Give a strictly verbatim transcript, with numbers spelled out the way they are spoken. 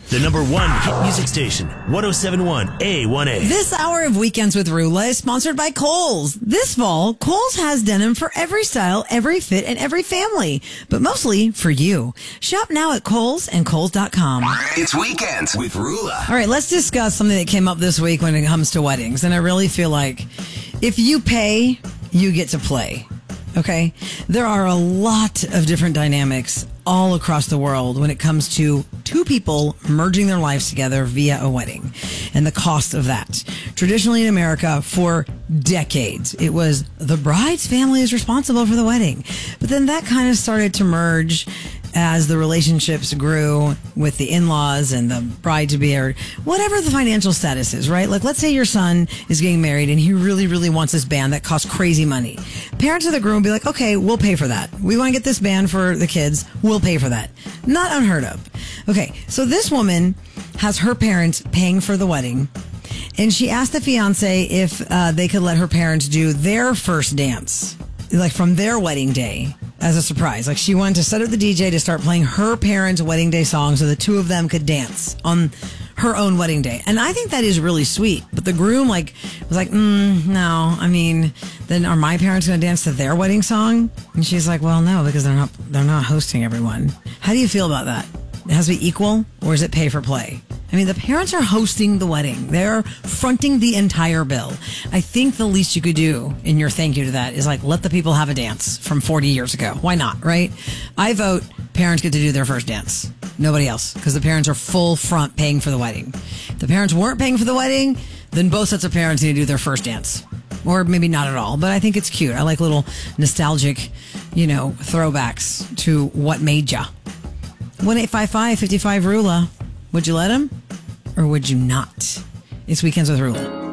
The number one hit music station, one oh seven point one A one A. This hour of Weekends with Rula is sponsored by Kohl's. This fall, Kohl's has denim for every style, every fit, and every family. But mostly for you. Shop now at Kohl's and Kohl's dot com. It's Weekends with Rula. All right, let's discuss something that came up this week when it comes to weddings. And I really feel like if you pay, you get to play. Okay? There are a lot of different dynamics all across the world when it comes to two people merging their lives together via a wedding and the cost of that. Traditionally in America, for decades, it was the bride's family is responsible for the wedding. But then that kind of started to merge as the relationships grew with the in-laws and the bride-to-be, or whatever the financial status is, right? Like, let's say your son is getting married and he really, really wants this band that costs crazy money. Parents of the groom will be like, okay, we'll pay for that. We want to get this band for the kids. We'll pay for that. Not unheard of. Okay, so this woman has her parents paying for the wedding, and she asked the fiance if uh, they could let her parents do their first dance, like from their wedding day, as a surprise. Like, she wanted to set up the D J to start playing her parents' wedding day song so the two of them could dance on her own wedding day. And I think that is really sweet. But the groom, like, was like, mm, no, I mean, then are my parents going to dance to their wedding song? And she's like, well, no, because they're not, they're not hosting everyone. How do you feel about that? It has to be equal, or is it pay for play? I mean, the parents are hosting the wedding. They're fronting the entire bill. I think the least you could do in your thank you to that is, like, let the people have a dance from forty years ago. Why not, right? I vote parents get to do their first dance. Nobody else, because the parents are full front paying for the wedding. If the parents weren't paying for the wedding, then both sets of parents need to do their first dance. Or maybe not at all, but I think it's cute. I like little nostalgic, you know, throwbacks to what made ya. one eight five five, five five, RULA. Would you let him? Or would you not? It's Weekends with Rula.